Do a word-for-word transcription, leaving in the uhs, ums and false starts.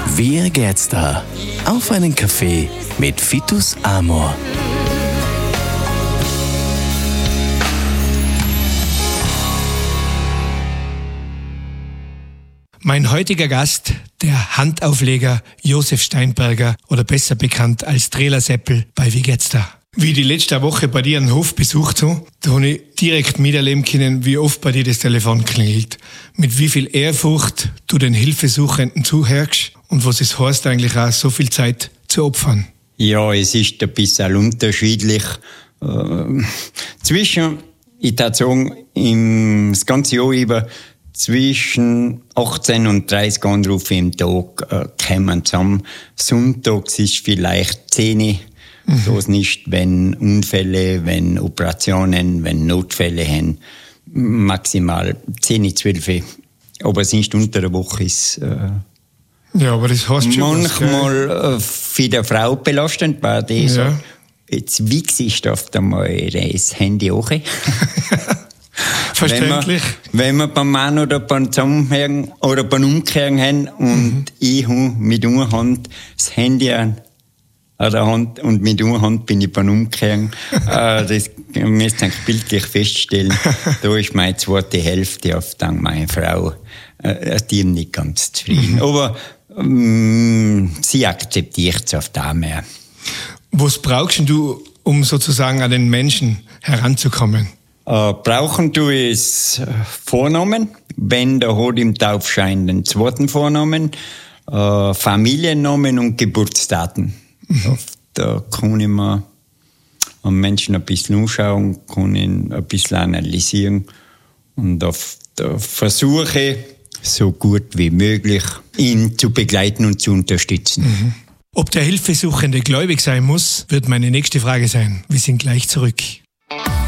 Wie geht's da? Auf einen Kaffee mit Vitus Amor. Mein heutiger Gast, der Handaufleger Josef Steinberger oder besser bekannt als Trailerseppel bei Wie geht's da? Wie ich die letzte Woche bei dir einen Hof besucht habe, da habe ich direkt miterleben können, wie oft bei dir das Telefon klingelt. Mit wie viel Ehrfurcht du den Hilfesuchenden zuhörst und was es heißt eigentlich auch, so viel Zeit zu opfern. Ja, es ist ein bisschen unterschiedlich. Äh, zwischen, ich würde sagen, im, das ganze Jahr über zwischen achtzehn und dreißig Anrufe im Tag äh, kommen zusammen. Sonntags ist vielleicht zehn. Mhm. Das nicht, wenn Unfälle, wenn Operationen, wenn Notfälle haben. Maximal zehn, zwölf. Aber sonst unter der Woche ist äh, ja, aber das heißt schon manchmal was, äh, für die Frau belastend, weil die ja. so, jetzt wichst du oft einmal das Handy auch. Verständlich. Wenn wir, wenn wir beim Mann oder beim Zusammenhängen oder beim Umkehren haben und mhm. ich habe mit einer Hand das Handy an der Hand und mit einer Hand bin ich beim Umkehren. äh, das müsst ihr bildlich feststellen. Da ist meine zweite Hälfte auf dank meiner Frau. Äh, die sind nicht ganz zufrieden. Mhm. Aber ähm, sie akzeptiert es auf da mehr. Was brauchst du, um sozusagen an den Menschen heranzukommen? Äh, brauchen du es Vornamen, wenn der hat im Taufschein den zweiten Vornamen, äh, Familiennamen und Geburtsdaten. Mhm. Da kann ich mir am Menschen ein bisschen anschauen, kann ihn ein bisschen analysieren und auf der Versuche, so gut wie möglich, ihn zu begleiten und zu unterstützen. Mhm. Ob der Hilfesuchende gläubig sein muss, wird meine nächste Frage sein. Wir sind gleich zurück.